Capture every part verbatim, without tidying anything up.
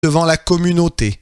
devant la communauté.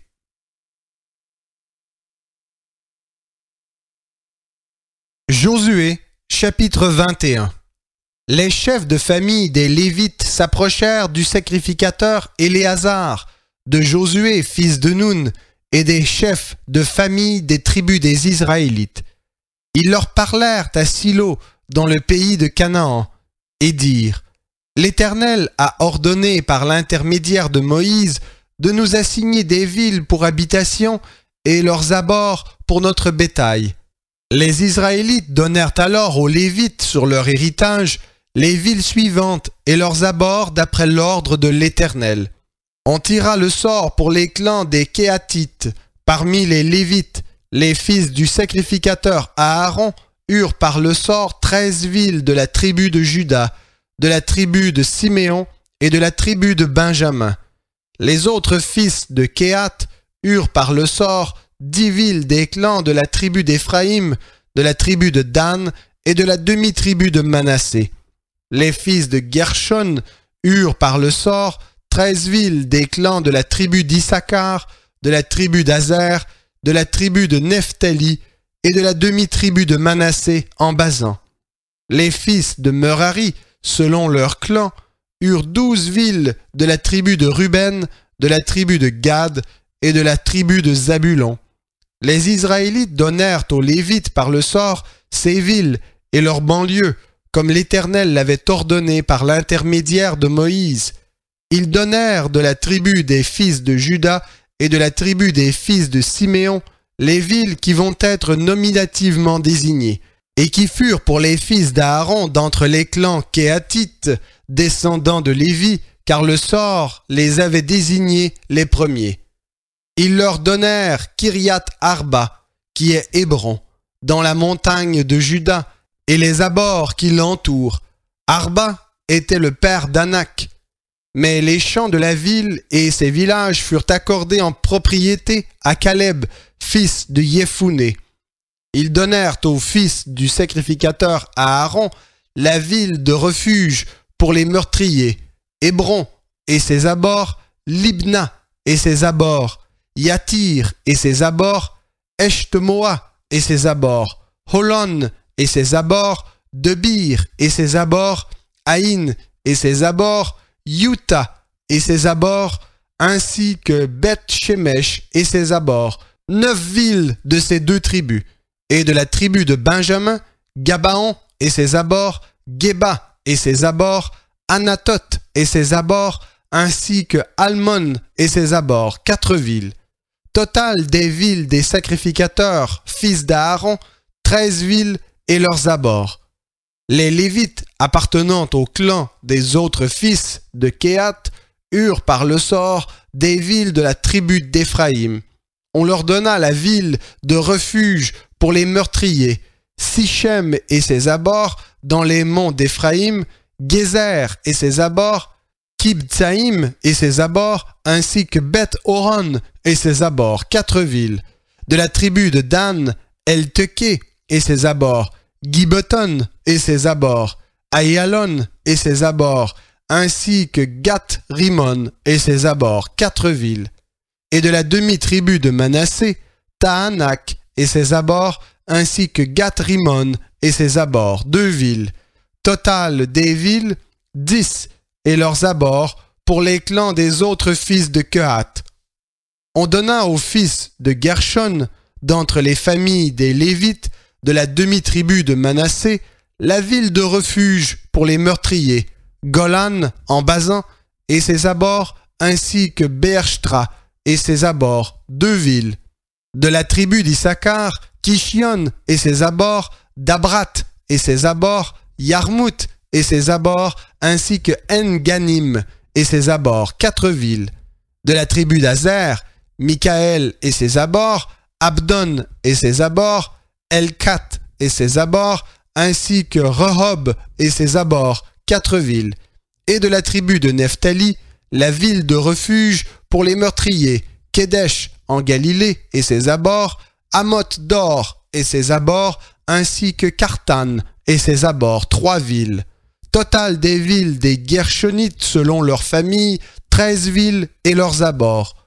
Josué, chapitre vingt et un. Les chefs de famille des Lévites s'approchèrent du sacrificateur Éléazar, de Josué, fils de Nun, et des chefs de famille des tribus des Israélites. Ils leur parlèrent à Silo, dans le pays de Canaan, et dirent : L'Éternel a ordonné par l'intermédiaire de Moïse de nous assigner des villes pour habitation et leurs abords pour notre bétail. Les Israélites donnèrent alors aux Lévites sur leur héritage les villes suivantes et leurs abords d'après l'ordre de l'Éternel. On tira le sort pour les clans des Kéhatites. Parmi les Lévites, les fils du sacrificateur Aaron eurent par le sort treize villes de la tribu de Juda, de la tribu de Siméon et de la tribu de Benjamin. Les autres fils de Kéhath eurent par le sort dix villes des clans de la tribu d'Éphraïm, de la tribu de Dan et de la demi-tribu de Manassé. Les fils de Gershon eurent par le sort treize villes des clans de la tribu d'Issachar, de la tribu d'Azer, de la tribu de Nephtali et de la demi-tribu de Manassé en Basan. Les fils de Merari, selon leur clan, eurent douze villes de la tribu de Ruben, de la tribu de Gad et de la tribu de Zabulon. Les Israélites donnèrent aux Lévites par le sort ces villes et leurs banlieues, comme l'Éternel l'avait ordonné par l'intermédiaire de Moïse. Ils donnèrent de la tribu des fils de Juda et de la tribu des fils de Siméon les villes qui vont être nominativement désignées, et qui furent pour les fils d'Aaron d'entre les clans Kéhatites, descendants de Lévi, car le sort les avait désignés les premiers. Ils leur donnèrent Kiriath Arba, qui est Hébron, dans la montagne de Juda, et les abords qui l'entourent. Arba était le père d'Anak. Mais les champs de la ville et ses villages furent accordés en propriété à Caleb, fils de Yéphuné. Ils donnèrent aux fils du sacrificateur Aaron la ville de refuge pour les meurtriers, Hébron et ses abords, Libna et ses abords, Yatir et ses abords, Eshtemoa et ses abords, Holon et ses abords, Debir et ses abords, Haïn et ses abords, Yuta et ses abords, ainsi que Beth-Shemesh et ses abords, neuf villes de ces deux tribus, et de la tribu de Benjamin, Gabaon et ses abords, Geba et ses abords, Anatot et ses abords, ainsi que Almon et ses abords, quatre villes. Total des villes des sacrificateurs, fils d'Aaron, treize villes et leurs abords. Les Lévites appartenant au clan des autres fils de Kéhath eurent par le sort des villes de la tribu d'Éphraïm. On leur donna la ville de refuge pour les meurtriers, Sichem et ses abords dans les monts d'Éphraïm, Gézer et ses abords, Kibtsaïm et ses abords, ainsi que Beth-Horon et ses abords, quatre villes. De la tribu de Dan, El-Teké et ses abords, Gibeton et ses abords, Aïalon et ses abords, ainsi que Gath-Rimon et ses abords, quatre villes. Et de la demi-tribu de Manassé, Tahanak et ses abords, ainsi que Gath-Rimon et ses abords, deux villes. Total des villes, dix, et leurs abords, pour les clans des autres fils de Kehath. On donna aux fils de Gershon, d'entre les familles des Lévites, de la demi-tribu de Manassé, la ville de refuge pour les meurtriers, Golan en Basan et ses abords, ainsi que Beershtra et ses abords, deux villes. De la tribu d'Issachar, Kishion et ses abords, Dabrat et ses abords, Yarmout et ses abords, ainsi que En-Ganim et ses abords, quatre villes. De la tribu d'Azer, Michaël et ses abords, Abdon et ses abords, Elkat et ses abords, ainsi que Rehob et ses abords, quatre villes. Et de la tribu de Nephtali, la ville de refuge pour les meurtriers, Kedesh en Galilée et ses abords, Amoth d'Or et ses abords, ainsi que Kartan et ses abords, trois villes. Total des villes des Gershonites selon leur famille, treize villes et leurs abords.